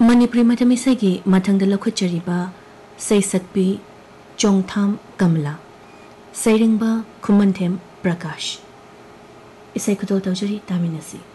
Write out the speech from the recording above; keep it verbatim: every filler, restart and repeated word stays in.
मणिपुरी मध्यम इसाई मथंग लौखचरीबा सैसक्पी चोंगथाम कमला सैरिंगबा खुमनथेम प्रकाश इसाई खुदोल तौजरी तामिनसी।